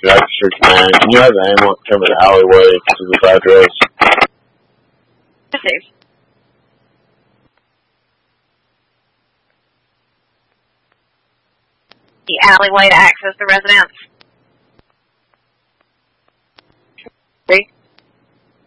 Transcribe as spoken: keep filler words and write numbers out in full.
Officer Command, can you have the ambulance come to the alleyway to this address? Yes, the alleyway to access the residence.